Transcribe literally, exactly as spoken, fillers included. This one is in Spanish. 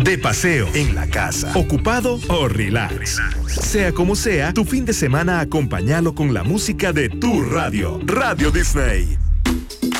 de paseo, en la casa, ocupado o relax. Sea como sea, tu fin de semana acompáñalo con la música de tu radio, Radio Disney.